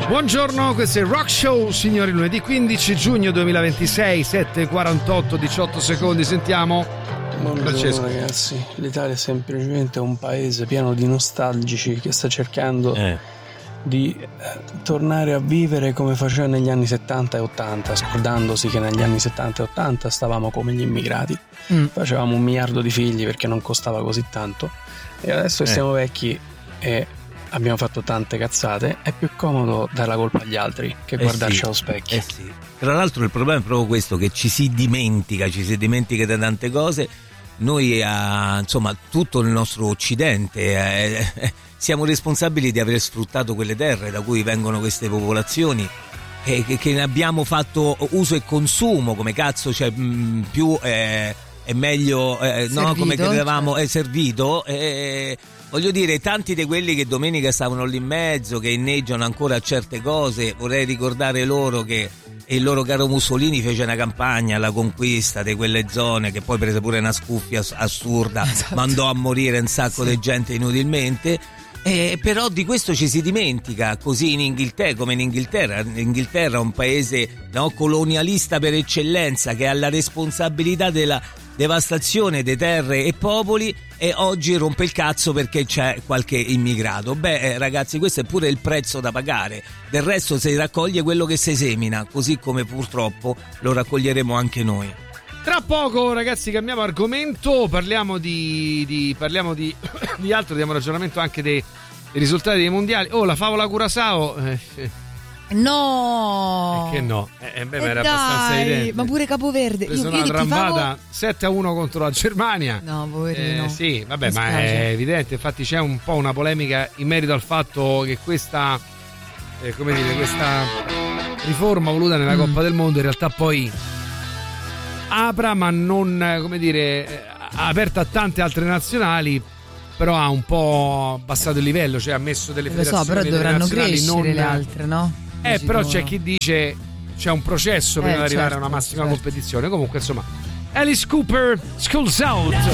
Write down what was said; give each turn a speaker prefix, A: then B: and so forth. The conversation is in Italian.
A: Buongiorno, questo è il Rock Show, signori, lunedì 15 giugno 2026, 7:48, 18 secondi, sentiamo.
B: Buongiorno ragazzi, l'Italia è semplicemente un paese pieno di nostalgici che sta cercando di tornare a vivere come faceva negli anni 70 e 80, scordandosi che negli anni 70 e 80 stavamo come gli immigrati, facevamo 1 miliardo di figli perché non costava così tanto, e adesso che siamo vecchi e abbiamo fatto tante cazzate, è più comodo dare la colpa agli altri che guardarci allo specchio.
C: Sì. Tra l'altro il problema è proprio questo, che ci si dimentica di tante cose. Noi insomma tutto il nostro occidente siamo responsabili di aver sfruttato quelle terre da cui vengono queste popolazioni, che ne abbiamo fatto uso e consumo come cazzo, cioè più è meglio servito, no, come credevamo, è servito, voglio dire, tanti di quelli che domenica stavano lì in mezzo, che inneggiano ancora a certe cose, vorrei ricordare loro che il loro caro Mussolini fece una campagna alla conquista di quelle zone, che poi prese pure una scuffia assurda, esatto, mandò a morire un sacco di gente inutilmente, però di questo ci si dimentica, così in Inghilterra, come in Inghilterra. L'Inghilterra è un paese, no, colonialista per eccellenza, che ha la responsabilità della devastazione di terre e popoli, e oggi rompe il cazzo perché c'è qualche immigrato. Ragazzi, questo è pure il prezzo da pagare. Del resto si raccoglie quello che si semina, così come purtroppo lo raccoglieremo anche noi.
A: Tra poco, ragazzi, cambiamo argomento, parliamo di altro, diamo ragionamento anche dei risultati dei mondiali. Oh, la favola Curaçao
D: no,
A: che no, ma era abbastanza evidente.
D: Ma pure Capoverde,
A: io una trambata 7-1 contro la Germania.
D: No, poverino.
A: Sì, vabbè, ma è evidente. Infatti c'è un po' una polemica in merito al fatto che questa questa riforma voluta nella Coppa del Mondo in realtà poi apra, ma non, ha aperto a tante altre nazionali, però ha un po' abbassato il livello, cioè ha messo delle federazioni,
D: però dovranno crescere
A: non
D: le altre, no?
A: Però c'è chi dice c'è un processo prima di arrivare a una massima competizione. Comunque, insomma, Alice Cooper, Schools Out.